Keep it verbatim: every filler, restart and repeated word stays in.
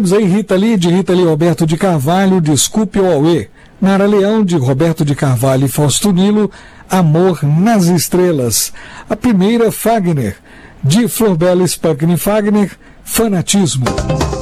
Ouvimos aí Rita Lee, de Rita Lee Roberto de Carvalho, Desculpe o Auê. Nara Leão, de Roberto de Carvalho e Fausto Nilo, Amor nas Estrelas. A primeira, Fagner, de Florbela Spagni Fagner, Fanatismo.